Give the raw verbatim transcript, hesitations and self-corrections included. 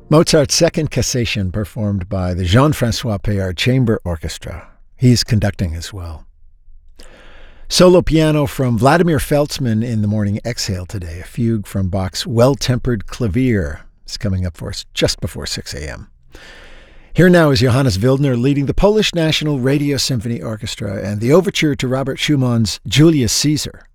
Mozart's Second Cassation, performed by the Jean-Francois Payard Chamber Orchestra. He's conducting as well. Solo piano from Vladimir Feltzman in the Morning Exhale today. A fugue from Bach's Well-Tempered Clavier is coming up for us just before six a.m. Here now is Johannes Wildner leading the Polish National Radio Symphony Orchestra and the overture to Robert Schumann's Julius Caesar.